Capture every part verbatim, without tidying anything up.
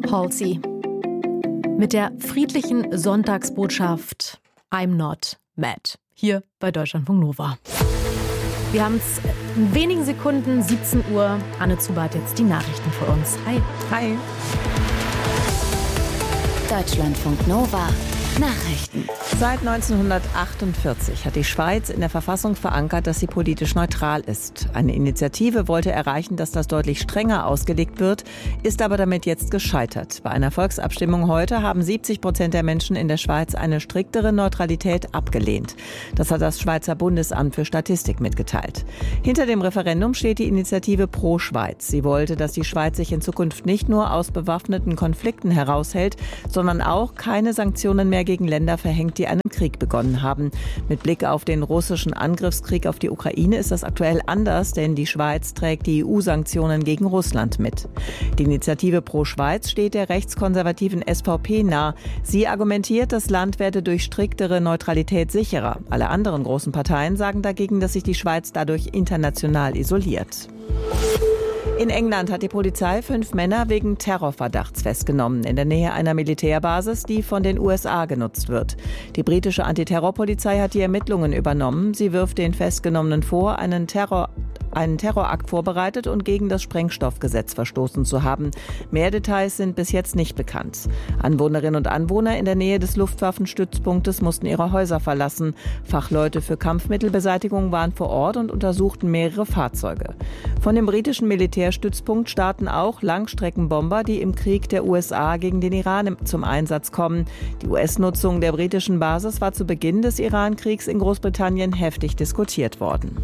Halsey mit der friedlichen Sonntagsbotschaft I'm not mad. Hier bei Deutschlandfunk Nova. Wir haben es in wenigen Sekunden, siebzehn Uhr. Anne Zuber hat jetzt die Nachrichten für uns. Hi. Hi. Deutschlandfunk Nova. Nachrichten. Seit neunzehnhundertachtundvierzig hat die Schweiz in der Verfassung verankert, dass sie politisch neutral ist. Eine Initiative wollte erreichen, dass das deutlich strenger ausgelegt wird, ist aber damit jetzt gescheitert. Bei einer Volksabstimmung heute haben siebzig Prozent der Menschen in der Schweiz eine striktere Neutralität abgelehnt. Das hat das Schweizer Bundesamt für Statistik mitgeteilt. Hinter dem Referendum steht die Initiative Pro Schweiz. Sie wollte, dass die Schweiz sich in Zukunft nicht nur aus bewaffneten Konflikten heraushält, sondern auch keine Sanktionen mehr gegen Länder verhängt, die einen Krieg begonnen haben. Mit Blick auf den russischen Angriffskrieg auf die Ukraine ist das aktuell anders, denn die Schweiz trägt die E U-Sanktionen gegen Russland mit. Die Initiative Pro Schweiz steht der rechtskonservativen S V P nah. Sie argumentiert, das Land werde durch striktere Neutralität sicherer. Alle anderen großen Parteien sagen dagegen, dass sich die Schweiz dadurch international isoliert. In England hat die Polizei fünf Männer wegen Terrorverdachts festgenommen, in der Nähe einer Militärbasis, die von den U S A genutzt wird. Die britische Antiterrorpolizei hat die Ermittlungen übernommen. Sie wirft den Festgenommenen vor, einen Terror einen Terrorakt vorbereitet und gegen das Sprengstoffgesetz verstoßen zu haben. Mehr Details sind bis jetzt nicht bekannt. Anwohnerinnen und Anwohner in der Nähe des Luftwaffenstützpunktes mussten ihre Häuser verlassen. Fachleute für Kampfmittelbeseitigung waren vor Ort und untersuchten mehrere Fahrzeuge. Von dem britischen Militärstützpunkt starten auch Langstreckenbomber, die im Krieg der U S A gegen den Iran zum Einsatz kommen. Die U S-Nutzung der britischen Basis war zu Beginn des Iran-Kriegs in Großbritannien heftig diskutiert worden.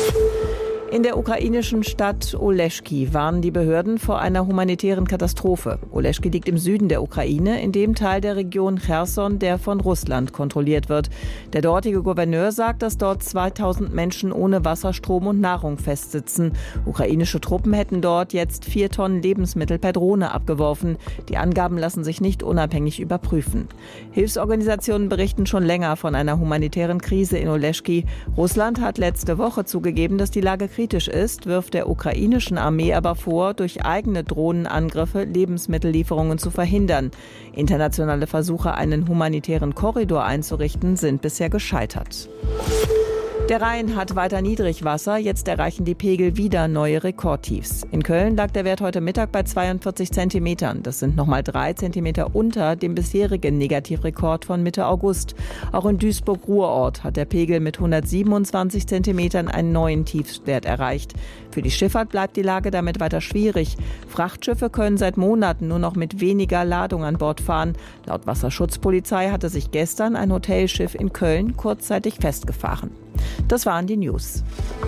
In der ukrainischen Stadt Oleschki warnen die Behörden vor einer humanitären Katastrophe. Oleschki liegt im Süden der Ukraine, in dem Teil der Region Cherson, der von Russland kontrolliert wird. Der dortige Gouverneur sagt, dass dort zweitausend Menschen ohne Wasser, Strom und Nahrung festsitzen. Ukrainische Truppen hätten dort jetzt vier Tonnen Lebensmittel per Drohne abgeworfen. Die Angaben lassen sich nicht unabhängig überprüfen. Hilfsorganisationen berichten schon länger von einer humanitären Krise in Oleschki. Russland hat letzte Woche zugegeben, dass die Lage kritisch ist, wirft der ukrainischen Armee aber vor, durch eigene Drohnenangriffe Lebensmittellieferungen zu verhindern. Internationale Versuche, einen humanitären Korridor einzurichten, sind bisher gescheitert. Der Rhein hat weiter Niedrigwasser, jetzt erreichen die Pegel wieder neue Rekordtiefs. In Köln lag der Wert heute Mittag bei zweiundvierzig Zentimetern. Das sind nochmal drei Zentimeter unter dem bisherigen Negativrekord von Mitte August. Auch in Duisburg-Ruhrort hat der Pegel mit hundertsiebenundzwanzig Zentimetern einen neuen Tiefstwert erreicht. Für die Schifffahrt bleibt die Lage damit weiter schwierig. Frachtschiffe können seit Monaten nur noch mit weniger Ladung an Bord fahren. Laut Wasserschutzpolizei hatte sich gestern ein Hotelschiff in Köln kurzzeitig festgefahren. Das waren die News.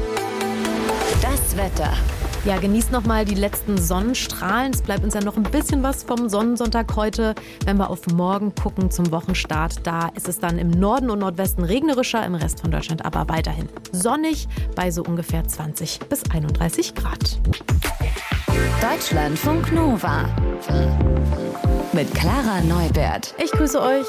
Das Wetter. Ja, genießt noch mal die letzten Sonnenstrahlen. Es bleibt uns ja noch ein bisschen was vom Sonnensonntag heute. Wenn wir auf morgen gucken zum Wochenstart, da ist es dann im Norden und Nordwesten regnerischer, im Rest von Deutschland aber weiterhin sonnig bei so ungefähr zwanzig bis einunddreißig Grad. Deutschlandfunk Nova mit Clara Neubert. Ich grüße euch.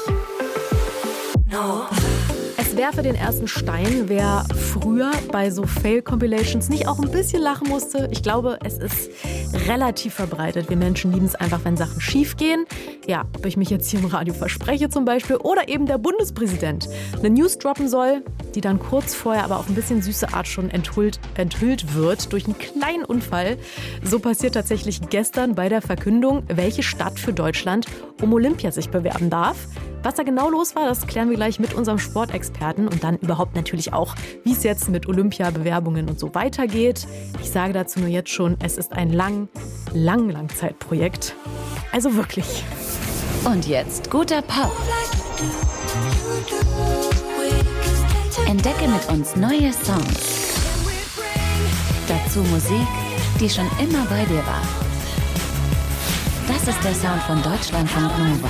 No. Es werfe den ersten Stein, wer früher bei so Fail-Compilations nicht auch ein bisschen lachen musste. Ich glaube, es ist relativ verbreitet. Wir Menschen lieben es einfach, wenn Sachen schief gehen. Ja, ob ich mich jetzt hier im Radio verspreche zum Beispiel oder eben der Bundespräsident eine News droppen soll, die dann kurz vorher aber auf ein bisschen süße Art schon enthüllt, enthüllt wird durch einen kleinen Unfall. So passiert tatsächlich gestern bei der Verkündung, welche Stadt für Deutschland um Olympia sich bewerben darf. Was da genau los war, das klären wir gleich mit unserem Sportexperten und dann überhaupt natürlich auch, wie es jetzt mit Olympiabewerbungen und so weitergeht. Ich sage dazu nur jetzt schon, es ist ein lang, lang, Langzeitprojekt. Also wirklich. Und jetzt guter Pop. Entdecke mit uns neue Songs. Dazu Musik, die schon immer bei dir war. Das ist der Sound von Deutschlandfunk Nova.